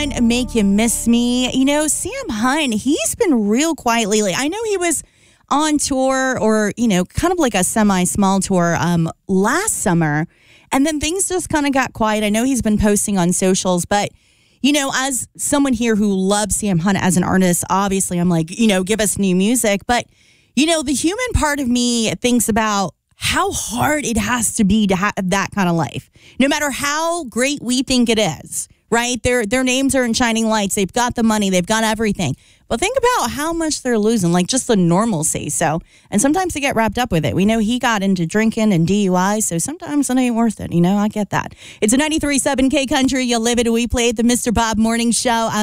on Make You Miss Me. You know, Sam Hunt, he's been real quiet lately. I know he was on tour or, kind of like a semi-small tour last summer. And then things just kind of got quiet. I know he's been posting on socials, but, as someone here who loves Sam Hunt as an artist, obviously I'm like, give us new music. But, the human part of me thinks about how hard it has to be to have that kind of life. No matter how great we think it is, right? Their names are in shining lights. They've got the money. They've got everything. But think about how much they're losing, like just the normalcy. So, and sometimes they get wrapped up with it. We know he got into drinking and DUI, so sometimes it ain't worth it. I get that. It's a 93.7 K Country. You live it. We play at the Mr. Bob Morning Show.